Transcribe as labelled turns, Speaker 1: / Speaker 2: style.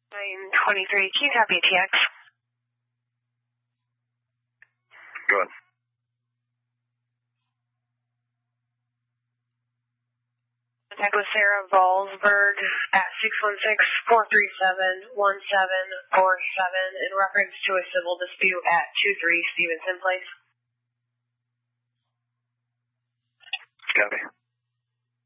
Speaker 1: 923, can you copy TX?
Speaker 2: Go ahead.
Speaker 1: Contact with Sarah Valsberg at 616-437-1747 in reference to a civil dispute at 23 Stevenson Place.
Speaker 2: Copy.